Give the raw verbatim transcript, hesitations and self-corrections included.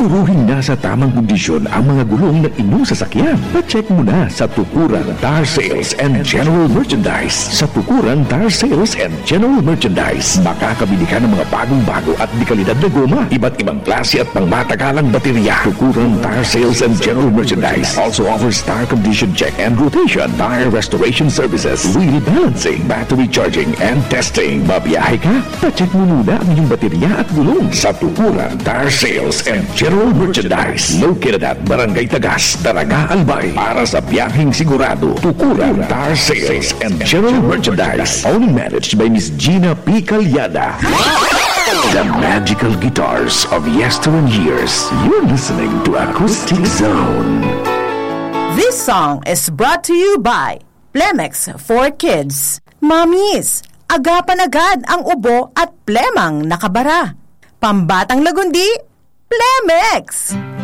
Siguruhin na sa tamang kondisyon ang mga gulong ng inyong sasakyan. Pa-check mo na sa Tukuran Tire Sales and General Merchandise. Sa Tukuran Tire Sales and General Merchandise, makakabili ka ng mga bagong-bago at dekalidad na goma, iba't ibang klase at pangmatagalang baterya. Tukuran Tire Sales and General Merchandise also offers tire condition check and rotation, tire restoration services, wheel balancing, battery charging, and testing. Babiyahe ka? Pa-check mo muna ang iyong baterya at gulong sa Tukuran Tire Sales and General Merchandise. Located at Barangay Tagas, Daraga, Albay. Para sa biyaheng sigurado, Tukuran Tire Sales and General Merchandise. Only managed by Miss Gina P. Calyada. The magical guitars of yesteryear years. You're listening to Acoustic Zone. This song is brought to you by Plemex for Kids. Mommies, agapan agad ang ubo at plemang nakabara. Pambatang lagundi, Plemex!